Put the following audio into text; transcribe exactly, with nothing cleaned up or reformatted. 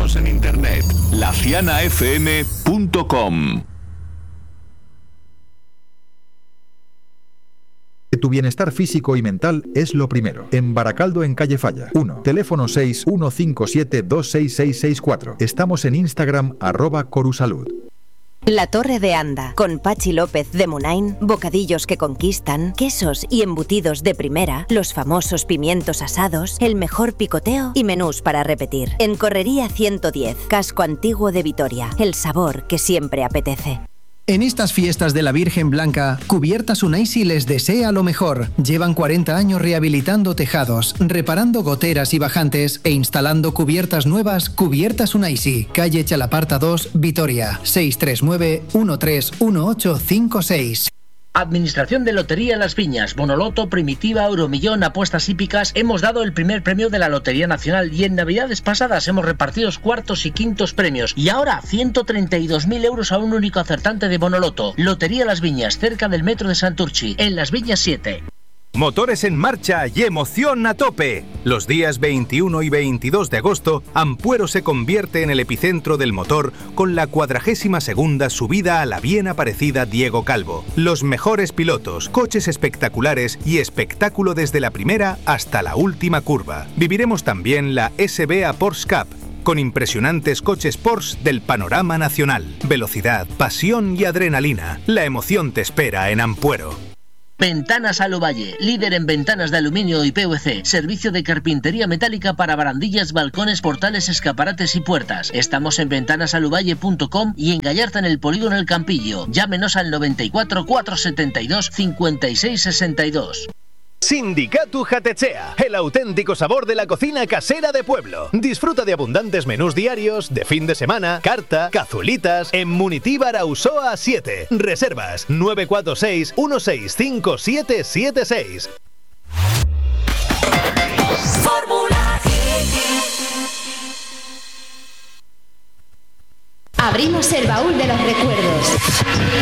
Síguenos en internet, la ciana f m punto com. Tu bienestar físico y mental es lo primero. En Baracaldo, en calle Falla. uno. Teléfono seis uno cinco siete dos seis seis seis cuatro. Estamos en Instagram, arroba Corusalud. La Torre de Anda, con Pachi López de Munain, bocadillos que conquistan, quesos y embutidos de primera, los famosos pimientos asados, el mejor picoteo y menús para repetir. En Correría ciento diez, Casco Antiguo de Vitoria, el sabor que siempre apetece. En estas fiestas de la Virgen Blanca, Cubiertas Unaisi les desea lo mejor. Llevan cuarenta años rehabilitando tejados, reparando goteras y bajantes e instalando cubiertas nuevas. Cubiertas Unaisi, calle Chalaparta dos, Vitoria, seis tres nueve uno tres uno ocho cinco seis. Administración de Lotería Las Viñas, Bonoloto, Primitiva, Euromillón, apuestas hípicas. Hemos dado el primer premio de la Lotería Nacional y en Navidades pasadas hemos repartido cuartos y quintos premios. Y ahora ciento treinta y dos mil euros a un único acertante de Bonoloto. Lotería Las Viñas, cerca del metro de Santurchi, en Las Viñas siete. Motores en marcha y emoción a tope. Los días veintiuno y veintidós de agosto, Ampuero se convierte en el epicentro del motor con la cuadragésima segunda subida a la bien aparecida Diego Calvo. Los mejores pilotos, coches espectaculares y espectáculo desde la primera hasta la última curva. Viviremos también la S B A Porsche Cup, con impresionantes coches Porsche del panorama nacional. Velocidad, pasión y adrenalina. La emoción te espera en Ampuero. Ventanas Aluvalle, líder en ventanas de aluminio y P V C. Servicio de carpintería metálica para barandillas, balcones, portales, escaparates y puertas. Estamos en ventanas aluvalle punto com y en Gallarta, en el Polígono El Campillo. Llámenos al noventa y cuatro, cuatrocientos setenta y dos, cincuenta y seis sesenta y dos. Sindicatu Jatechea, el auténtico sabor de la cocina casera de pueblo. Disfruta de abundantes menús diarios, de fin de semana, carta, cazuelitas, en Munitíbar Ausoa siete. Reservas nueve cuatro seis uno seis cinco siete siete seis. Abrimos el baúl de los recuerdos.